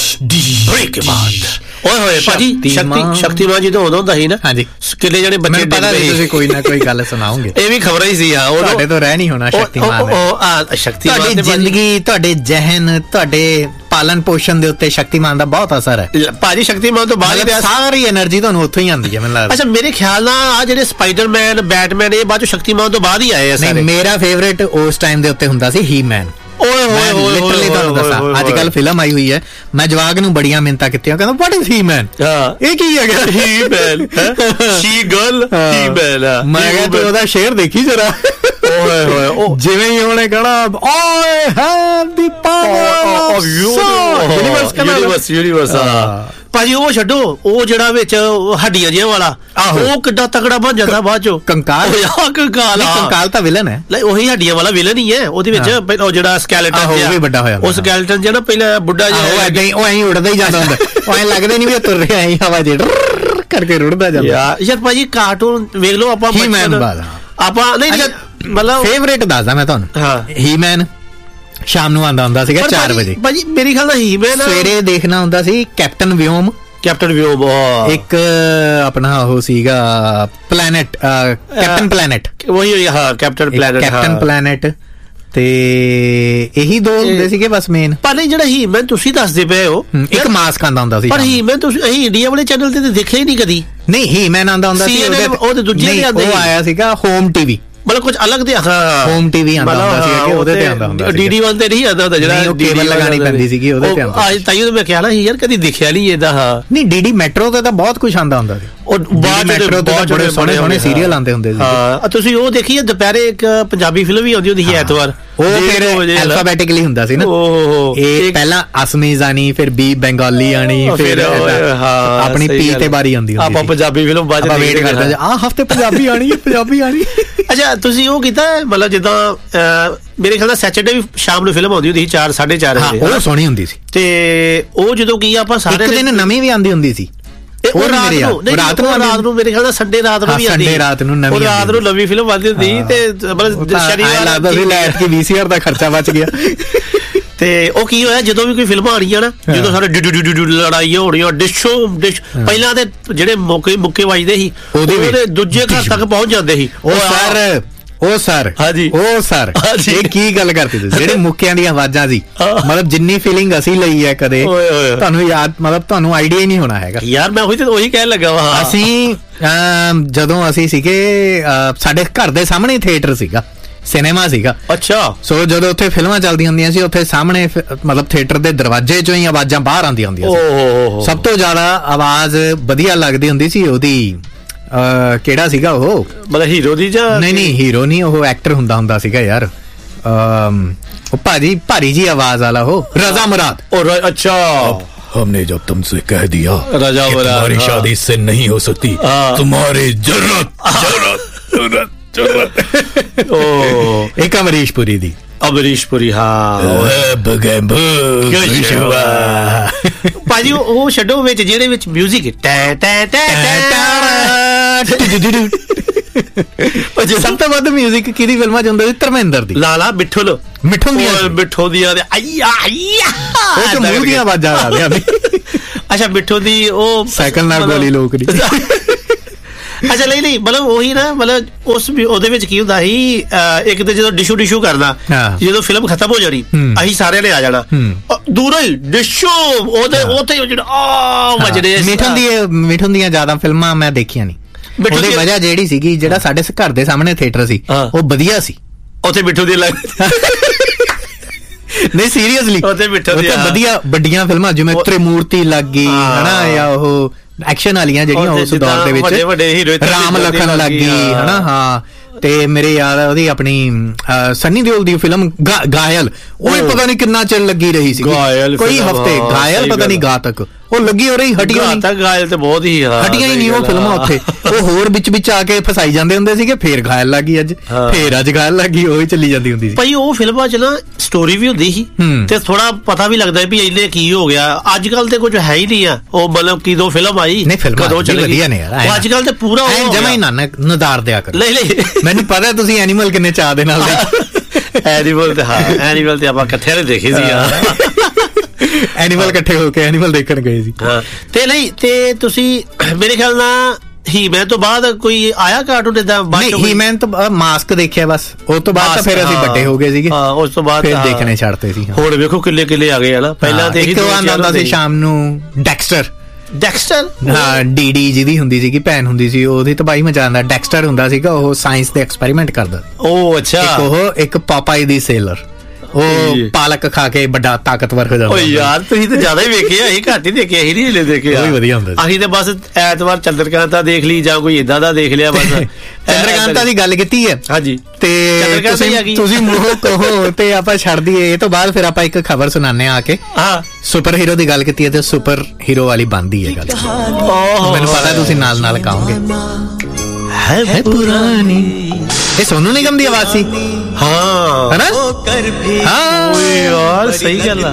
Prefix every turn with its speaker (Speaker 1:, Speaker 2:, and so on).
Speaker 1: ਓਏ ਹੋਏ ਭਾਜੀ ਸ਼ਕਤੀਮਾਨ ਜਦੋਂ ਉਦੋਂ ਹੁੰਦਾ ਸੀ ਨਾ, ਹਾਂਜੀ ਕਿੰਨੇ ਜਿਹੜੇ ਬੱਚੇ
Speaker 2: ਪਤਾ ਨਹੀਂ ਤੁਸੀਂ ਕੋਈ ਨਾ ਕੋਈ ਗੱਲ ਸੁਣਾਓਗੇ,
Speaker 1: ਇਹ ਵੀ ਖਬਰਾਂ ਹੀ ਸੀ।
Speaker 2: ਤੁਹਾਡੇ ਤੋਂ ਰਹਿ ਨਹੀਂ ਹੋਣਾ ਸ਼ਕਤੀਮਾਨ।
Speaker 1: ਸ਼ਕਤੀਮਾਨ
Speaker 2: ਦੀ ਜ਼ਿੰਦਗੀ, ਤੁਹਾਡੇ ਜ਼ਹਿਨ, ਤੁਹਾਡੇ ਪਾਲਣ ਪੋਸ਼ਣ ਦੇ ਉੱਤੇ ਸ਼ਕਤੀਮਾਨ ਦਾ ਬਹੁਤ ਅਸਰ ਹੈ
Speaker 1: ਭਾਜੀ। ਸ਼ਕਤੀਮਾਨ ਤੋਂ ਬਾਅਦ
Speaker 2: ਸਾਰੀ એનર્ਜੀ ਤੁਹਾਨੂੰ ਉੱਥੋਂ ਹੀ ਆਉਂਦੀ ਹੈ ਮੈਨੂੰ ਲੱਗਦਾ।
Speaker 1: ਅੱਛਾ ਮੇਰੇ ਖਿਆਲ ਨਾਲ ਆ ਜਿਹੜੇ ਸਪਾਈਡਰਮੈਨ, ਬੈਟਮੈਨ, ਇਹ ਬਾਅਦ ਚੋਂ ਸ਼ਕਤੀਮਾਨ ਤੋਂ ਬਾਅਦ ਹੀ ਆਏ ਆ ਸਾਰੇ।
Speaker 2: ਮੇਰਾ ਫੇਵਰੇਟ ਉਸ ਟਾਈਮ ਦੇ ਉੱਤੇ ਹੁੰਦਾ ਸੀ ਹੀ ਮੈਨ।
Speaker 1: ਓਏ ਹੋਏ ਹੋਏ
Speaker 2: ਲਿਟਰਲੀ ਤੁਹਾਨੂੰ ਦੱਸਾਂ, ਅੱਜ ਕੱਲ ਫਿਲਮ ਆਈ ਹੋਈ ਹੈ, ਮੈਂ ਜਵਾਗ ਨੂੰ ਬੜੀਆਂ ਮਿੰਨਤਾਂ ਕੀਤੀਆਂ, ਕਹਿੰਦਾ ਵਾਟ ਇਜ਼ ਹੀ ਮੈਨ, ਇਹ ਕੀ ਹੈਗਾ
Speaker 1: ਹੀ ਮੈਨ, ਸ਼ੀ ਗਰਲ, ਹੀ ਮੈਨ।
Speaker 2: ਮੈਂ ਕਿਹਾ ਤੂੰ ਉਹਦਾ ਸ਼ੇਰ ਦੇਖੀ ਜਰਾ। ਓਏ ਹੋਏ, ਜਿਵੇਂ ਹੀ ਉਹਨੇ ਕਹਣਾ I have the power of
Speaker 1: universe ਭਾਜੀ। ਉਹ ਛੱਡੋ, ਉਹ ਜਿਹੜਾ ਵਿੱਚ ਹੱਡੀਆਂ ਜਿਹੀਆਂ ਵਾਲਾ, ਉਹ ਕਿੱਡਾ ਤਕੜਾ ਬਣ ਜਾਂਦਾ ਬਾਅਦ ਚੋਂ।
Speaker 2: ਕੰਕਾਲ ਤਾਂ ਵਿਲਨ ਹੈ,
Speaker 1: ਉਹੀ ਹੱਡੀਆਂ ਵਾਲਾ ਵਿਲਨ ਹੀ ਹੈ। ਉਹਦੇ ਵਿੱਚ ਉਹ ਜਿਹੜਾ ਸਕੈਲੇਟਨ
Speaker 2: ਉਹ ਵੀ ਵੱਡਾ ਹੋਇਆ,
Speaker 1: ਉਹ ਸਕੈਲੇਟਨ ਜਿਹੜਾ ਪਹਿਲਾਂ ਬੁੱਢਾ ਜਿਹਾ
Speaker 2: ਉਹ ਐਂ ਉੱਡਦਾ ਹੀ ਜਾਂਦਾ ਹੁੰਦਾ, ਉਹ ਐਂ ਲੱਗਦਾ ਨਹੀਂ ਵੀ ਤੁਰ ਰਿਹਾ, ਐਂ ਹਵਾ ਚ ਕਰਕੇ ਰੁੜਦਾ ਜਾਂਦਾ
Speaker 1: ਯਾਰ। ਭਾਜੀ ਕਾਰਟੂਨ ਵੇਖ ਲਓ ਆਪਾਂ ਨਹੀਂ ਮਤਲਬ
Speaker 2: ਫੇਵਰੇਟ ਦੱਸਦਾ ਮੈਂ ਤੁਹਾਨੂੰ। ਹੀ ਮੈਨ ਸ਼ਾਮ ਨੂੰ ਆਉਂਦਾ ਹੁੰਦਾ ਸੀਗਾ 4 ਵਜੇ
Speaker 1: ਭਾਜੀ। ਮੇਰੇ ਖਿਆਲ ਨਾਲ ਹੀ ਮੈਨ
Speaker 2: ਸਵੇਰੇ ਦੇਖਣਾ ਹੁੰਦਾ ਸੀ ਕੈਪਟਨ ਵਿਓਮ। ਇੱਕ ਆਪਣਾ ਉਹ ਸੀਗਾ ਪਲੈਨਟ, ਕੈਪਟਨ ਪਲੈਨਟ,
Speaker 1: ਉਹੀ ਕੈਪਟਨ
Speaker 2: ਪਲੈਨਟ, ਤੇ ਇਹੀ ਦੋ ਹੁੰਦੇ ਸੀਗੇ ਬਸ ਮੇਨ।
Speaker 1: ਪਰ ਨਹੀਂ ਜਿਹੜਾ ਹੀ ਮੈਨ ਤੁਸੀਂ ਦੱਸਦੇ ਪਏ ਹੋ,
Speaker 2: ਇੱਕ ਮਾਸਕ ਆਉਂਦਾ ਹੁੰਦਾ ਸੀ। ਪਰ
Speaker 1: ਹੀ ਮੈਨ ਤੁਸੀਂ ਅਸੀਂ ਇੰਡੀਆ ਵਾਲੇ ਚੈਨਲ ਤੇ ਦੇਖਿਆ ਹੀ ਨਹੀਂ ਕਦੀ।
Speaker 2: ਨਹੀਂ ਹੀ ਮੈਨ ਆਉਂਦਾ ਹੁੰਦਾ ਸੀ,
Speaker 1: ਉਹਦੇ ਦੂਜੇ
Speaker 2: ਉਹ ਆਇਆ ਸੀਗਾ ਹੋਮ ਟੀਵੀ,
Speaker 1: ਮਤਲਬ ਕੁਝ ਅਲੱਗ ਦੇ
Speaker 2: ਹੋਮ ਟੀਵੀ ਆਉਂਦਾ ਹੁੰਦਾ ਸੀ ਕਿ ਉਹਦੇ ਤੇ ਆਉਂਦਾ ਹੁੰਦਾ ਸੀ।
Speaker 1: DD1 ਤੇ ਨਹੀਂ ਆਉਂਦਾ ਹੁੰਦਾ, ਜਿਹੜਾ
Speaker 2: ਕੇਬਲ ਲਗਾਣੀ ਪੈਂਦੀ ਸੀਗੀ ਉਹਦੇ ਤੇ ਆਉਂਦਾ।
Speaker 1: ਤਾਈਓ ਮੈਂ ਕਿਹਾ ਨਾ ਯਾਰ ਕਦੀ ਦੇਖਿਆ ਨਹੀਂ ਇਹਦਾ।
Speaker 2: ਨਹੀਂ DD ਮੈਟਰੋ ਤੇ ਤਾਂ ਬਹੁਤ ਕੁਝ ਆਉਂਦਾ ਹੁੰਦਾ ਸੀ, ਉਹ ਮੈਟਰੋ ਤੇ ਬੜੇ ਸੋਹਣੇ ਸੋਹਣੇ ਸੀਰੀਅਲ ਆਉਂਦੇ ਹੁੰਦੇ ਸੀ।
Speaker 1: ਤੁਸੀਂ ਉਹ ਦੇਖੀ ਹੈ ਦੁਪਹਿਰੇ ਇੱਕ ਪੰਜਾਬੀ ਫਿਲਮ ਵੀ ਆਉਂਦੀ ਹੁੰਦੀ ਸੀ ਐਤਵਾਰ,
Speaker 2: ਉਹ ਫਿਰ ਐਲਫਾਬੈਟਿਕਲੀ ਹੁੰਦਾ ਸੀ ਨਾ। ਇਹ ਪਹਿਲਾਂ ਅਸਮੀ ਆਣੀ, ਫਿਰ ਬੀ ਬੰਗਾਲੀ ਆਣੀ, ਫਿਰ ਆਪਣੀ ਪੀ ਤੇ ਬਾਰੀ ਆਉਂਦੀ ਹੁੰਦੀ ਸੀ।
Speaker 1: ਆਪਾਂ ਪੰਜਾਬੀ ਫਿਲਮ ਬਾਅਦ ਚ
Speaker 2: ਵੇਟ ਕਰਦੇ ਆ ਹਫਤੇ ਪੰਜਾਬੀ ਆਣੀ ਹੈ, ਪੰਜਾਬੀ ਆਣੀ।
Speaker 1: ਅੱਛਾ ਤੁਸੀਂ ਉਹ ਕੀਤਾ ਮਤਲਬ ਜਿੱਦਾਂ ਮੇਰੇ ਖਿਆਲ ਨਾਲ ਸੈਚਰਡੇ ਵੀ ਸ਼ਾਮ ਨੂੰ ਫਿਲਮ ਆਉਂਦੀ ਹੁੰਦੀ ਸੀ 4-4:30 ਵਜੇ,
Speaker 2: ਉਹ ਸੋਹਣੀ ਹੁੰਦੀ ਸੀ।
Speaker 1: ਤੇ ਉਹ ਜਦੋਂ ਕੀ ਆਪਾਂ ਸਾਰੇ
Speaker 2: ਦਿਨ ਨਵੀਂ ਵੀ ਆਉਂਦੀ ਹੁੰਦੀ ਸੀ।
Speaker 1: ਉਹ ਰਾਤ ਨੂੰ ਮੇਰੇ ਖਿਆਲ ਨਾਲ ਸੰਡੇ ਰਾਤ ਨੂੰ ਵੀ ਆਉਂਦੀ, ਰਾਤ ਨੂੰ ਨਵੀਂ ਫਿਲਮ ਆਉਂਦੀ ਹੁੰਦੀ। ਤੇ ਮਤਲਬ
Speaker 2: ਸ਼ਨੀਵਾਰ ਕੀ VCR ਦਾ ਖਰਚਾ ਬਚ ਗਿਆ।
Speaker 1: ਤੇ ਉਹ ਕੀ ਹੋਇਆ ਜਦੋਂ ਵੀ ਕੋਈ ਫਿਲਮਾਂ ਆਣੀਆਂ ਨਾ, ਜਦੋਂ ਸਾਰੇ ਲੜਾਈਆਂ ਹੋ ਰਹੀਆਂ, ਡਿਸ਼ ਪਹਿਲਾਂ ਤੇ ਜਿਹੜੇ ਮੁੱਕੇ ਵੱਜਦੇ ਸੀ ਉਹਦੇ ਦੂਜੇ ਘਰ ਤੱਕ ਪਹੁੰਚ ਜਾਂਦੇ ਸੀ।
Speaker 2: ਉਹ ਸਰ ਹਾਂਜੀ, ਉਹ ਸਰ ਇਹ ਕੀ ਗੱਲ ਕਰਦੇ ਤੁਸੀਂ, ਜਿਹੜੇ ਮੁੱਕਿਆਂ ਦੀਆਂ ਆਵਾਜ਼ਾਂ ਸੀ, ਮਤਲਬ ਜਿੰਨੀ ਫੀਲਿੰਗ ਅਸੀਂ ਲਈ ਹੈ ਕਦੇ ਤੁਹਾਨੂੰ ਯਾਦ, ਮਤਲਬ ਤੁਹਾਨੂੰ ਆਈਡੀਆ ਹੀ ਨਹੀਂ ਹੋਣਾ ਹੈਗਾ
Speaker 1: ਯਾਰ। ਮੈਂ ਉਹੀ ਕਹਿਣ ਲੱਗਾ ਵਾ,
Speaker 2: ਅਸੀਂ ਜਦੋਂ ਅਸੀਂ ਸੀਗੇ ਸਾਡੇ ਘਰ ਦੇ ਸਾਹਮਣੇ ਥੀਏਟਰ ਸੀਗਾ, ਸਿਨੇਮਾ ਸੀਗਾ।
Speaker 1: ਅੱਛਾ।
Speaker 2: ਸੋ ਜਦੋਂ ਉੱਥੇ ਫਿਲਮਾਂ ਚੱਲਦੀਆਂ ਹੁੰਦੀਆਂ ਸੀ, ਉੱਥੇ ਸਾਹਮਣੇ ਮਤਲਬ ਥੀਏਟਰ ਦੇ ਦਰਵਾਜ਼ੇ ਚੋਂ ਹੀ ਆਵਾਜ਼ਾਂ ਬਾਹਰ ਆਉਂਦੀਆਂ ਹੁੰਦੀਆਂ ਸੀ। ਸਭ ਤੋਂ ਜ਼ਿਆਦਾ ਆਵਾਜ਼ ਵਧੀਆ ਲੱਗਦੀ ਹੁੰਦੀ ਸੀ ਉਹਦੀ, ਕਿਹੜਾ ਸੀਗਾ ਉਹ,
Speaker 1: ਮਤਲਬ ਹੀਰੋ ਦੀ ਜਾਂ
Speaker 2: ਨਹੀਂ ਹੀਰੋ ਨਹੀਂ, ਉਹ ਐਕਟਰ ਹੁੰਦਾ ਸੀਗਾ ਯਾਰ, ਉਹ ਭਾਰੀ जी आवाज वाला हो, रजा मुराद।
Speaker 1: अच्छा,
Speaker 3: हमने जब तुमसे कह दिया
Speaker 1: रजा मुराद
Speaker 3: तुम्हारी शादी इससे नहीं हो सकती, तुम्हारी जरूरत
Speaker 2: एक अमरीश पुरी दी,
Speaker 1: अमरीश पुरी। ਭਾਜੀ ਉਹ ਛੱਡੋ, ਵਿੱਚ ਜਿਹੜੇ ਵਿੱਚ ਮਿਊਜ਼ਿਕ
Speaker 2: ਸਭ ਤੋਂ ਵੱਧ ਮਿਊਜ਼ਿਕ ਕਿਹਦੀ ਫਿਲਮਾਂ ਚ ਹੁੰਦਾ ਸੀ? ਧਰਮਿੰਦਰ ਦੀ,
Speaker 1: ਲਾਲਾ ਮਿੱਠੂ ਦੀਆਂ
Speaker 2: ਉਹ ਮੂੰਹ ਦੀਆਂ ਆਵਾਜ਼ਾਂ ਆ ਰਹੀਆਂ ਨੇ।
Speaker 1: ਅੱਛਾ ਮਿੱਠੂ ਦੀ ਉਹ
Speaker 2: ਸਾਈਕਲ ਨਾਲ ਗੋਲੀ ਲੋਕੜੀ।
Speaker 1: ਅੱਛਾ ਨਹੀਂ ਮਤਲਬ ਉਹੀ ਨਾ, ਮਤਲਬ ਉਹਦੇ ਵਿੱਚ ਕੀ ਹੁੰਦਾ ਸੀ, ਇੱਕ ਤੇ ਜਦੋਂ ਡਿਸ਼ੂ ਕਰਨਾ, ਜਦੋਂ ਫਿਲਮ ਖਤਮ ਹੋ ਜਾਣੀ ਅਸੀਂ ਸਾਰਿਆਂ ਨੇ ਆ ਜਾਣਾ ਦੂਰੋਂ ਹੀ ਡਿਸ਼ੂ, ਉਹਦੇ ਜਿਹੜਾ ਵੱਜਦੇ।
Speaker 2: ਮਿਠੂਨ ਦੀਆਂ ਜ਼ਿਆਦਾ ਫਿਲਮਾਂ ਮੈਂ ਦੇਖੀਆਂ ਨਹੀਂ, ਉਹਦੀ ਵਜ੍ਹਾ ਜਿਹੜੀ ਸੀਗੀ, ਜਿਹੜਾ ਸਾਡੇ ਘਰ ਦੇ ਸਾਹਮਣੇ ਥੀਏਟਰ ਸੀ ਉਹ ਵਧੀਆ ਸੀ,
Speaker 1: ਉੱਥੇ ਮਿੱਠੂ ਦੀ ਲੱਗ
Speaker 2: ਨਹੀਂ ਸੀਰੀਅਸਲੀ ਉੱਥੇ ਵਧੀਆ ਵੱਡੀਆਂ ਫਿਲਮਾਂ ਜਿਵੇਂ ਤ੍ਰਿਮੂਰਤੀ ਲੱਗ ਗਈ ਹਨਾ, ਜਾਂ ਉਹ ਐਕਸ਼ਨ ਵਾਲੀਆਂ ਜਿਹੜੀਆਂ ਉਸ ਦੌਰ ਦੇ ਵਿੱਚ, ਰਾਮ ਲਖਨ ਲੱਗ ਗਈ ਹਨਾ। ਹਾਂ, ਤੇ ਮੇਰੇ ਯਾਰ ਉਹਦੀ ਆਪਣੀ ਸਨੀ ਦਿਓਲ ਦੀ ਫਿਲਮ ਗਾਇਲ, ਉਹ ਵੀ ਪਤਾ ਨਹੀਂ ਕਿੰਨਾ ਚਿਰ ਲੱਗੀ ਰਹੀ ਸੀ, ਕੋਈ ਹਫ਼ਤੇ। ਗਾਇਲ ਪਤਾ ਨਹੀਂ ਗਾ ਤੱਕ ਉਹ ਲੱਗੀ ਹੋ ਰਹੀ, ਹਟੀਆਂ ਨਹੀਂ।
Speaker 1: ਗਾਇਲ ਤੇ ਬਹੁਤ ਹੀ
Speaker 2: ਹਟੀਆਂ ਹੀ ਨਹੀਂ ਉਹ ਫਿਲਮਾਂ ਉੱਥੇ, ਉਹ ਹੋਰ ਵਿੱਚ ਆ ਕੇ ਫਸਾਈ ਜਾਂਦੇ ਹੁੰਦੇ ਸੀਗੇ, ਫੇਰ ਗਾਇਲ ਲੱਗੀ, ਅੱਜ ਗਾਇਲ ਲੱਗੀ, ਉਹੀ ਚੱਲੀ ਜਾਂਦੀ ਹੁੰਦੀ ਸੀ।
Speaker 1: ਭਾਈ ਉਹ ਫਿਲਮਾਂ ਚ ਨਾ ਸਟੋਰੀ ਵੀ ਹੁੰਦੀ ਸੀ ਤੇ ਥੋੜਾ ਪਤਾ ਵੀ ਲੱਗਦਾ ਵੀ ਇਹਨੇ ਕੀ ਹੋ ਗਿਆ। ਅੱਜ ਕੱਲ ਤੇ ਕੁਝ ਹੈ ਹੀ ਨਹੀਂ ਆ, ਉਹ ਮਤਲਬ ਕਿਦੋਂ ਫਿਲਮ ਆਈ,
Speaker 2: ਕਦੋਂ ਚੱਲੀ, ਵਧੀਆ ਨੇ ਯਾਰ।
Speaker 1: ਅੱਜ ਕੱਲ ਤੇ ਪੂਰਾ
Speaker 2: ਜਮਾ ਹੀ ਨਦਾਰ ਦਿਆ ਕਰ।
Speaker 1: ਨਹੀਂ
Speaker 2: ਮੈਨੂੰ ਪਤਾ ਤੁਸੀਂ ਐਨੀਮਲ ਕਿੰਨੇ ਚਾਹ ਦੇ ਨਾਲ
Speaker 1: ਐਨੀਮਲ ਤੇ ਆਪਾਂ ਇਕੱਠੇ ਨੇ ਦੇਖੀ ਸੀ।
Speaker 2: ਐਨੀਮਲ ਇਕੱਠੇ ਹੋ ਕੇ ਐਨੀਮਲ ਦੇਖਣ ਗਏ ਸੀ।
Speaker 1: ਹਾਂ ਤੇ ਨਹੀਂ ਤੇ ਤੁਸੀਂ ਮੇਰੇ ਖਿਆਲ ਨਾਲ ਹੀਮੈਨ ਤੋਂ ਬਾਅਦ ਕੋਈ ਆਇਆ ਕਾਰਟੂਨ ਇਦਾਂ?
Speaker 2: ਨਹੀਂ, ਹੀਮੈਨ ਤੋਂ ਮਾਸਕ ਦੇਖਿਆ ਬਸ, ਉਸ ਤੋਂ ਬਾਅਦ ਤਾਂ ਫਿਰ ਅਸੀਂ ਵੱਡੇ ਹੋ ਗਏ ਸੀਗੇ।
Speaker 1: ਹਾਂ ਉਸ ਤੋਂ ਬਾਅਦ
Speaker 2: ਫਿਰ ਦੇਖਣੇ ਛੱਡਤੇ ਸੀ।
Speaker 1: ਹੁਣ ਵੇਖੋ ਕਿੱਲੇ ਆ ਗਏ ਹਨਾ। ਪਹਿਲਾਂ ਤੇ
Speaker 2: ਇੱਕ ਆਉਂਦਾ ਸੀ ਸ਼ਾਮ ਨੂੰ ਡੈਕਸਟਰ। ਹਾਂ ਡੀਡੀ ਜਿਹਦੀ ਹੁੰਦੀ ਸੀਗੀ ਭੈਣ ਹੁੰਦੀ ਸੀ, ਉਹਦੀ ਤਬਾਹੀ ਮਚਾ ਦਿੰਦਾ। ਡੈਕਸਟਰ ਹੁੰਦਾ ਸੀਗਾ, ਉਹ ਸਾਇੰਸ ਦੇ ਐਕਸਪੈਰੀਮੈਂਟ ਕਰਦਾ।
Speaker 1: ਉਹ ਅੱਛਾ।
Speaker 2: ਇੱਕ ਪਾਪਾਈ ਦੀ ਸੇਲਰ, ਉਹ ਪਾਲਕ ਖਾ ਕੇ ਵੱਡਾ ਤਾਕਤਵਰ ਹੋ ਜਾਂਦਾ।
Speaker 1: ਯਾਰ ਤੁਸੀਂ ਤਾਂ ਜ਼ਿਆਦਾ ਹੀ ਵੇਖਿਆ, ਅਸੀਂ ਘੱਟ ਹੀ ਦੇਖਿਆ, ਅਸੀਂ ਨਹੀਂ ਹਲੇ ਦੇਖਿਆ।
Speaker 2: ਵਧੀਆ ਹੁੰਦਾ
Speaker 1: ਅਸੀਂ ਤਾਂ ਬਸ ਐਤਵਾਰ ਚੰਦਰਕਾਂਤਾ ਦੇਖ ਲਈ ਜਾਂ ਕੋਈ ਏਦਾਂ ਦਾ ਦੇਖ ਲਿਆ ਬਸ।
Speaker 2: ਚੰਦਰਕਾਂਤਾ ਦੀ ਗੱਲ ਕੀਤੀ ਹੈ
Speaker 1: ਹਾਂਜੀ,
Speaker 2: ਤੇ ਤੁਸੀਂ ਮੂੰਹ ਕਹੋ ਤੇ ਆਪਾਂ ਛੱਡ ਦਈਏ। ਇਹ ਤੋਂ ਬਾਅਦ ਫਿਰ ਆਪਾਂ ਇੱਕ ਖਬਰ ਸੁਣਾਉਂਦੇ ਆ ਕੇ।
Speaker 1: ਹਾਂ
Speaker 2: ਸੁਪਰ ਹੀਰੋ ਦੀ ਗੱਲ ਕੀਤੀ ਹੈ ਤੇ ਸੁਪਰ ਹੀਰੋ ਵਾਲੀ ਬਣਦੀ ਹੈ ਗੱਲ। ਮੈਨੂੰ ਪਤਾ ਤੁਸੀਂ ਨਾਲ ਕਹੋਗੇ ਹੈ ਪੁਰਾਣੀ। ਇਹ ਸੋਨੂ ਨਿਗਮ ਦੀ ਆਵਾਜ਼ ਸੀ।
Speaker 1: ਹਾਂ
Speaker 2: ਹੈ ਨਾ?
Speaker 1: ਹਾਂ ਯਾਰ ਸਹੀ ਗੱਲ ਆ।